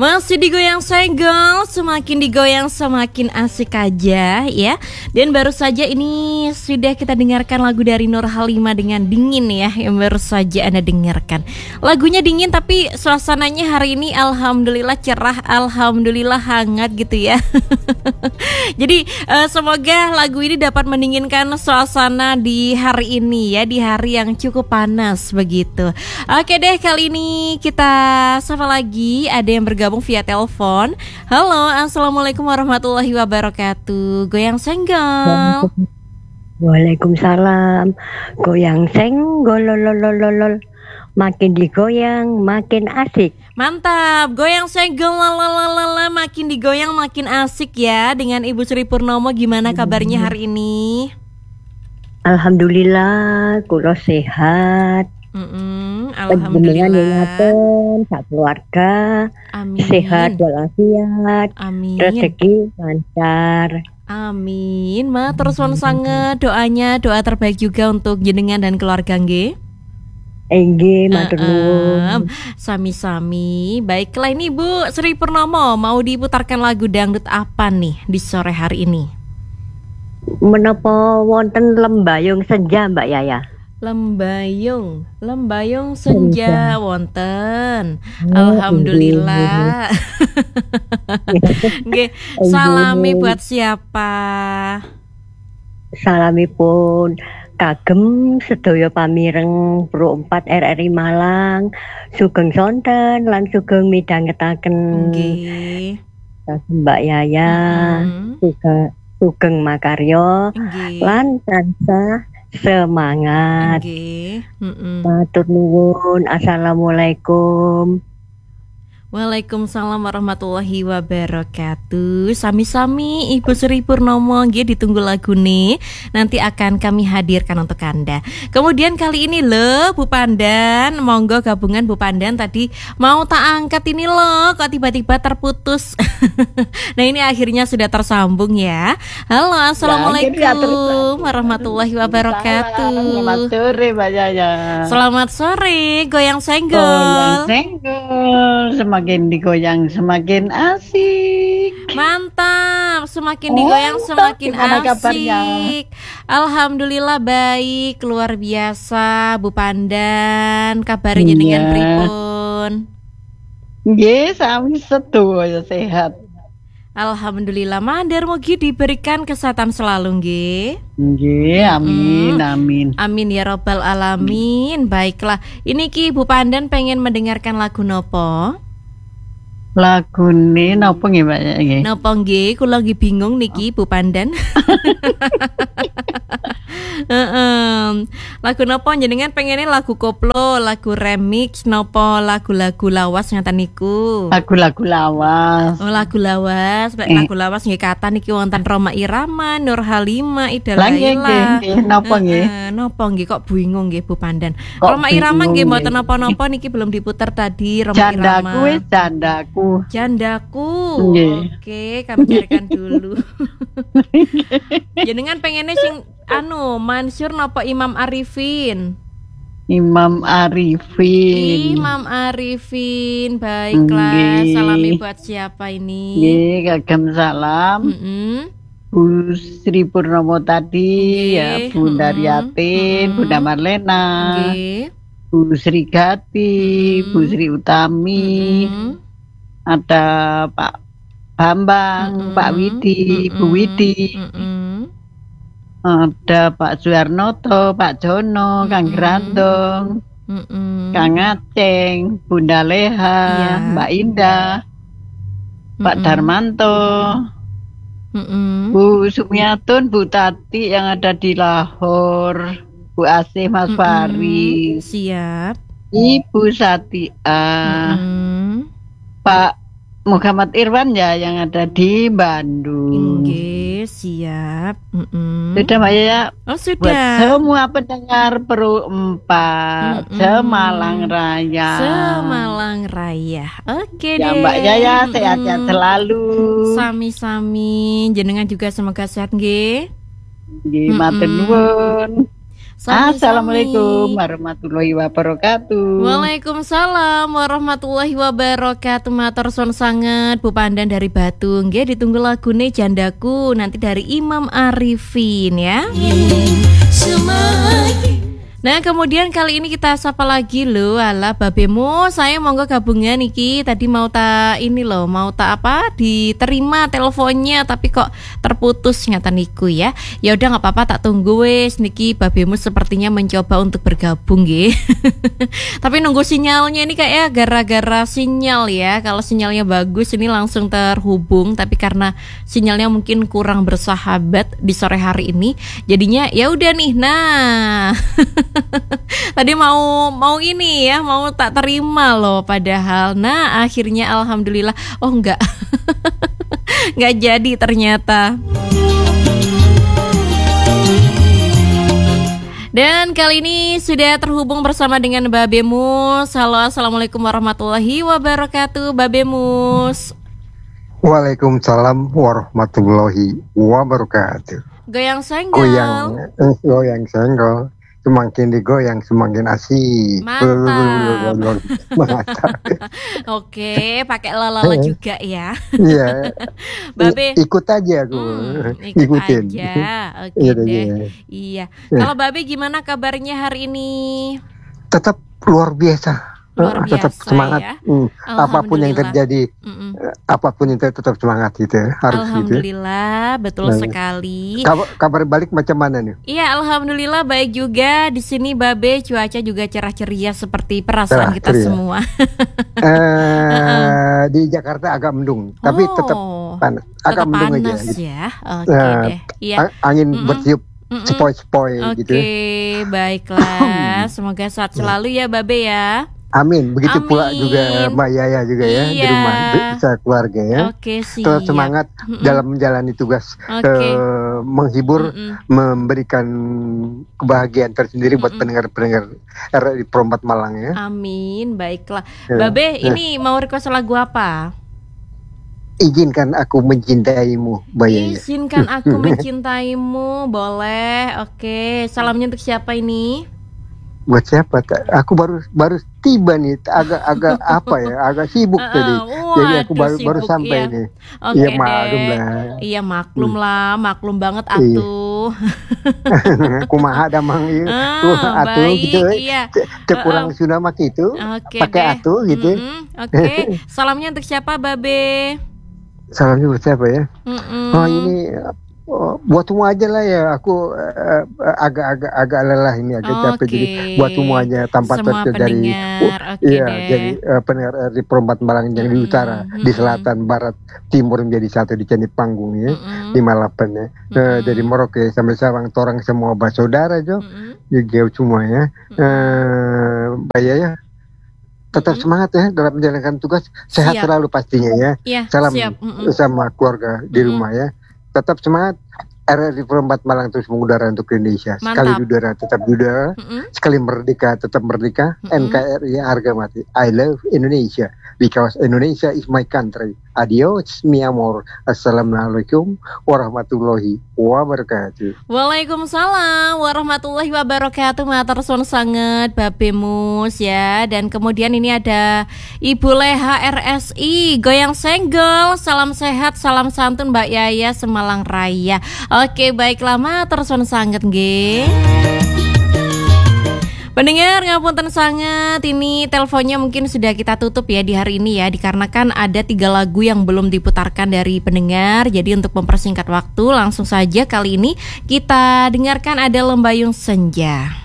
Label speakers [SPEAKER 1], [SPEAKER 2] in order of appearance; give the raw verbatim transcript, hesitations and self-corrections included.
[SPEAKER 1] Masih digoyang senggol, semakin digoyang semakin asik aja ya. Dan baru saja ini sudah kita dengarkan lagu dari Nur Halimah dengan Dingin ya, yang baru saja Anda dengarkan. Lagunya dingin tapi suasananya hari ini alhamdulillah cerah, alhamdulillah hangat gitu ya. Jadi uh, semoga lagu ini dapat mendinginkan suasana di hari ini ya, di hari yang cukup panas begitu. Oke deh, kali ini kita sapa lagi, ada yang bergabung via telepon. Halo, assalamualaikum warahmatullahi wabarakatuh. Goyang senggol.
[SPEAKER 2] Waalaikumsalam. Goyang senggol, lolololol. Makin digoyang, makin asik.
[SPEAKER 1] Mantap, goyang senggol, lalalala, makin digoyang, makin asik ya. Dengan Ibu Sri Purnomo, gimana kabarnya hari ini?
[SPEAKER 2] Alhamdulillah, kulo sehat.
[SPEAKER 1] Mm-mm, alhamdulillah.
[SPEAKER 2] Ingatan, sak keluarga,
[SPEAKER 1] amin.
[SPEAKER 2] Sehat walafiat,
[SPEAKER 1] amin.
[SPEAKER 2] Rezeki lancar.
[SPEAKER 1] Amin. Ma terus sangat doanya, doa terbaik juga untuk jenengan dan keluarga nggih.
[SPEAKER 2] Nggih, matur nuwun.
[SPEAKER 1] Sami-sami. Baiklah, ini Bu Sri Purnomo mau diputarkan lagu dangdut apa nih di sore hari ini?
[SPEAKER 2] Menapa wonten lembayung senja, Mbak Yaya?
[SPEAKER 1] Lembayung, lembayung senja, senja. Wonten. Oh, alhamdulillah. Nggih, salami buat siapa?
[SPEAKER 2] Salamipun kagem sedaya pamireng Pro empat R R I Malang, sugeng sonten lan sugeng midhangetaken.
[SPEAKER 1] Nggih.
[SPEAKER 2] Mbak Yaya, mm-hmm. sugeng sugeng makarya lan tansah semangat.
[SPEAKER 1] Okay.
[SPEAKER 2] Matur nuwun. Assalamualaikum.
[SPEAKER 1] Waalaikumsalam warahmatullahi wabarakatuh. Sami-sami Ibu Sri Purnomo, nggih ditunggu lagu nih. Nanti akan kami hadirkan untuk Anda. Kemudian kali ini loh Bu Pandan, monggo gabungan Bu Pandan tadi mau tak angkat ini loh, kok tiba-tiba terputus. Nah ini akhirnya sudah tersambung ya. Halo, assalamualaikum warahmatullahi wabarakatuh.
[SPEAKER 3] Selamat sore Mbak Yaya.
[SPEAKER 1] Selamat sore, goyang senggol.
[SPEAKER 3] Goyang senggol. Semakin Semakin digoyang semakin asik.
[SPEAKER 1] Mantap, semakin digoyang oh, semakin asik. Kabarnya? Alhamdulillah baik, luar biasa Bu Pandan. Kabarnya dengan pripun?
[SPEAKER 3] Nggih, sami sedaya sehat.
[SPEAKER 1] Alhamdulillah, mandar mugi diberikan kesehatan selalu nggih.
[SPEAKER 3] Nggih, amin, hmm. amin.
[SPEAKER 1] Amin ya robbal alamin. Baiklah, ini Ki Bu Pandan pengen mendengarkan lagu nopo?
[SPEAKER 3] Lagu ini nopo nggih Mbak nggih?
[SPEAKER 1] Nopo nggih, kula nggih bingung niki Bu Pandan. Heeh. Lagu nopo jenengan pengennya lagu koplo, lagu remix nopo, lagu-lagu lawas ngaten niku?
[SPEAKER 3] Lagu-lagu lawas.
[SPEAKER 1] Oh, lagu lawas. Eh. Lagu lawas nggih kata niki wonten Rhoma Irama, Nur Halimah, Ida Laila.
[SPEAKER 3] Nggih, nopo nggih?
[SPEAKER 1] Heeh, nopo nggih kok bingung nggih Bu Pandan. Rhoma Irama nggih mboten napa-napa niki belum diputar tadi Rhoma Irama.
[SPEAKER 3] Jandaku wis jandaku.
[SPEAKER 1] Jandaku.
[SPEAKER 3] Nggih.
[SPEAKER 1] Oke, kami carikan dulu. Jenengan pengennya sing anu Mansur napa Imam Arifin?
[SPEAKER 3] Imam Arifin.
[SPEAKER 1] Imam Arifin. Baiklah, nggih. Salami buat siapa ini?
[SPEAKER 3] Nggih, kagem salam.
[SPEAKER 1] Mm-hmm.
[SPEAKER 3] Bu Sri Purnomo tadi, nggih. Ya Bunda mm-hmm. Riatin, mm-hmm. Bunda Marlena. Nggih. Bu Sri Gati, mm-hmm. Bu Sri Utami. Mm-hmm. Ada Pak Bambang, mm-hmm. Pak Widi, mm-hmm. Bu Widi. Mm-hmm. Ada Pak Suarnoto, Pak Jono, mm-hmm. Kang Grandong, mm-hmm. Kang Aceng, Bunda Leha, yeah. Mbak Indah, mm-hmm. Pak Darmanto, mm-hmm. Bu Sumiatun, Bu Tati yang ada di Lahore, Bu Asih, Mas mm-hmm. Fari,
[SPEAKER 1] siap,
[SPEAKER 3] Ibu Satia, mm-hmm. Pak Muhammad Irwan ya yang ada di Bandung.
[SPEAKER 1] Oke, siap. Mm-mm.
[SPEAKER 3] Sudah Mbak Yaya?
[SPEAKER 1] Oh sudah.
[SPEAKER 3] Buat semua pendengar Pro empat, Mm-mm. Semalang Raya.
[SPEAKER 1] Semalang Raya. Oke
[SPEAKER 3] ya,
[SPEAKER 1] deh.
[SPEAKER 3] Mbak Yaya sehat-sehat selalu.
[SPEAKER 1] Sami-sami. Jenengan juga semoga sehat nggih.
[SPEAKER 3] Nggih, matur nuwun.
[SPEAKER 1] Sami-sami.
[SPEAKER 3] Assalamualaikum warahmatullahi wabarakatuh.
[SPEAKER 1] Waalaikumsalam warahmatullahi wabarakatuh. Matur suwun sanget Bu Pandan dari Batu. Nggih, ditunggu lagune Jandaku nanti dari Imam Arifin ya. Nah kemudian kali ini kita sapa lagi loh. Ala babemu, saya monggo gabungan iki. Tadi mau tak ini loh, mau tak apa diterima teleponnya tapi kok terputus nyata niku ya. Ya udah nggak apa-apa, tak tunggu wes niki. Babemu sepertinya mencoba untuk bergabung nggih. Tapi nunggu sinyalnya ini kayak gara-gara sinyal ya. Kalau sinyalnya bagus ini langsung terhubung, tapi karena sinyalnya mungkin kurang bersahabat di sore hari ini, jadinya ya udah nih. Nah tadi mau mau ini ya, mau tak terima loh padahal. Nah akhirnya alhamdulillah, oh enggak enggak jadi ternyata. Dan kali ini sudah terhubung bersama dengan Babemus. Halo, assalamualaikum warahmatullahi wabarakatuh, Babemus.
[SPEAKER 4] Waalaikumsalam warahmatullahi wabarakatuh.
[SPEAKER 1] Goyang senggol.
[SPEAKER 4] Goyang, eh, goyang senggol. Semakin digoyang semakin asik.
[SPEAKER 1] Mantap. Mantap. Oke, pakai lalala juga ya.
[SPEAKER 4] Iya.
[SPEAKER 1] Babe
[SPEAKER 4] ikut aja aku.
[SPEAKER 1] Hmm, ikut
[SPEAKER 4] ikutin.
[SPEAKER 1] aja. Oke
[SPEAKER 4] Iya,
[SPEAKER 1] deh.
[SPEAKER 4] iya.
[SPEAKER 1] Iya.
[SPEAKER 4] Ya.
[SPEAKER 1] Kalau Babe gimana kabarnya hari ini?
[SPEAKER 4] Tetap luar biasa.
[SPEAKER 1] Luar biasa,
[SPEAKER 4] tetap semangat.
[SPEAKER 1] ya.
[SPEAKER 4] Hmm. Apapun yang
[SPEAKER 1] Alhamdulillah.
[SPEAKER 4] terjadi,
[SPEAKER 1] Mm-mm.
[SPEAKER 4] apapun yang terjadi tetap semangat gitu. Harus gitu.
[SPEAKER 1] Alhamdulillah, betul
[SPEAKER 4] Nah,
[SPEAKER 1] sekali.
[SPEAKER 4] Kabar, kabar balik macam mana nih?
[SPEAKER 1] Iya, alhamdulillah baik juga di sini Babe. Cuaca juga cerah ceria seperti perasaan
[SPEAKER 4] Cerah
[SPEAKER 1] kita
[SPEAKER 4] ceria.
[SPEAKER 1] semua.
[SPEAKER 4] eh, di Jakarta agak mendung, tapi
[SPEAKER 1] Oh,
[SPEAKER 4] tetap panas. Agak
[SPEAKER 1] tetap
[SPEAKER 4] mendung aja.
[SPEAKER 1] panas
[SPEAKER 4] Gitu.
[SPEAKER 1] ya. Oke
[SPEAKER 4] Nah,
[SPEAKER 1] deh. Iya.
[SPEAKER 4] A- Angin
[SPEAKER 1] Mm-mm.
[SPEAKER 4] bertiup
[SPEAKER 1] Mm-mm.
[SPEAKER 4] sepoi-sepoi
[SPEAKER 1] Oke,
[SPEAKER 4] gitu.
[SPEAKER 1] baiklah. Semoga sehat selalu ya Babe ya.
[SPEAKER 4] Amin. Begitu pula
[SPEAKER 1] Amin.
[SPEAKER 4] juga Mbak Yaya juga ya di
[SPEAKER 1] Iya.
[SPEAKER 4] rumah bisa keluarga ya.
[SPEAKER 1] Oke, siap.
[SPEAKER 4] Terus semangat
[SPEAKER 1] Mm-mm.
[SPEAKER 4] dalam menjalani tugas,
[SPEAKER 1] Oke.
[SPEAKER 4] eh, menghibur,
[SPEAKER 1] Mm-mm.
[SPEAKER 4] memberikan kebahagiaan tersendiri buat
[SPEAKER 1] Mm-mm.
[SPEAKER 4] pendengar-pendengar R R I Perempat Malang ya.
[SPEAKER 1] Amin, baiklah.
[SPEAKER 4] Ya.
[SPEAKER 1] Babe,
[SPEAKER 4] Ya.
[SPEAKER 1] ini mau request lagu apa?
[SPEAKER 4] Izinkan aku mencintaimu, Mbak Yaya.
[SPEAKER 1] Izinkan aku mencintaimu, boleh. Oke, salamnya untuk siapa ini?
[SPEAKER 4] Buat siapa? Tak- Aku baru baru tiba nih, agak-agak apa ya, agak sibuk
[SPEAKER 1] Ah,
[SPEAKER 4] tadi. Jadi aku
[SPEAKER 1] waduh,
[SPEAKER 4] baru baru
[SPEAKER 1] sibuk,
[SPEAKER 4] sampai
[SPEAKER 1] ya.
[SPEAKER 4] nih.
[SPEAKER 1] Oke
[SPEAKER 4] Iya
[SPEAKER 1] deh.
[SPEAKER 4] maklum lah.
[SPEAKER 1] Iya maklum
[SPEAKER 4] Hmm.
[SPEAKER 1] lah, maklum banget
[SPEAKER 4] Iya.
[SPEAKER 1] atuh.
[SPEAKER 4] Kumaha damang ieu.
[SPEAKER 1] Ah,
[SPEAKER 4] Atuh
[SPEAKER 1] baik,
[SPEAKER 4] gitu.
[SPEAKER 1] iya.
[SPEAKER 4] Teu kurang Sunda mah gitu.
[SPEAKER 1] Oke
[SPEAKER 4] Pakai
[SPEAKER 1] deh.
[SPEAKER 4] atuh gitu.
[SPEAKER 1] Mm-mm, Oke, salamnya untuk siapa, Babe?
[SPEAKER 4] Salamnya buat siapa ya?
[SPEAKER 1] Mm-mm.
[SPEAKER 4] Oh ini oh, buat semua aja lah ya. Aku eh, eh, agak-agak agak lelah ini, agak capek.
[SPEAKER 1] Oke.
[SPEAKER 4] Jadi buat semuanya tanpa
[SPEAKER 1] Semua
[SPEAKER 4] terkecuali dari
[SPEAKER 1] pendengar, oke
[SPEAKER 4] iya,
[SPEAKER 1] deh.
[SPEAKER 4] jadi eh, pendengar di Perempat Malang yang di
[SPEAKER 1] Mm-mm,
[SPEAKER 4] utara, di
[SPEAKER 1] mm-mm.
[SPEAKER 4] selatan, barat, timur menjadi satu di Candi Panggung ya,
[SPEAKER 1] Mm-mm.
[SPEAKER 4] di Malapan ya. Eh,
[SPEAKER 1] Mm-mm.
[SPEAKER 4] dari Merauke sampai Sabang, torang semua bersaudara Jo,
[SPEAKER 1] Mm-mm.
[SPEAKER 4] juga semua ya.
[SPEAKER 1] Mm-mm.
[SPEAKER 4] Eh, Mbak Yaya tetap
[SPEAKER 1] Mm-mm.
[SPEAKER 4] semangat ya dalam menjalankan tugas, sehat
[SPEAKER 1] Siap.
[SPEAKER 4] selalu pastinya ya.
[SPEAKER 1] Iya,
[SPEAKER 4] Salam
[SPEAKER 1] siap. Mm-mm.
[SPEAKER 4] sama keluarga di
[SPEAKER 1] Mm-mm.
[SPEAKER 4] rumah ya. Tetap semangat. R R I Perempat Malang terus mengudara untuk Indonesia. Sekali
[SPEAKER 1] Mantap.
[SPEAKER 4] udara tetap udara,
[SPEAKER 1] Mm-mm.
[SPEAKER 4] sekali merdeka tetap merdeka.
[SPEAKER 1] Mm-mm.
[SPEAKER 4] N K R I harga mati. I love Indonesia because Indonesia is my country. Adios mi amor. Assalamualaikum warahmatullahi wabarakatuh.
[SPEAKER 1] Waalaikumsalam warahmatullahi wabarakatuh. Matur suwun sanget Babemus ya. Dan kemudian ini ada Ibu Leha R S I Goyang Senggol. Salam sehat, salam santun Mbak Yaya Semalang Raya. Oke, baiklah matur suwun sanget nggih. Pendengar ngapunten sangat, ini teleponnya mungkin sudah kita tutup ya di hari ini ya, dikarenakan ada tiga lagu yang belum diputarkan dari pendengar. Jadi untuk mempersingkat waktu, langsung saja kali ini kita dengarkan ada Lembayung Senja.